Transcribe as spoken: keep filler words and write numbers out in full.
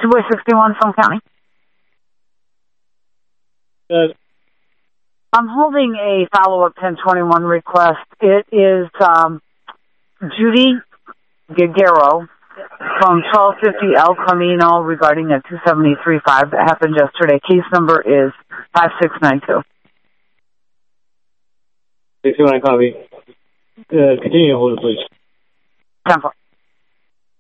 two sixty-one, Film County. Good. I'm holding a follow-up ten twenty-one request. It is um, Judy Giguero from twelve fifty El Camino regarding a two seventy-three five that happened yesterday. Case number is five six nine two. six two nine copy. Uh, continue to hold it, please. ten four.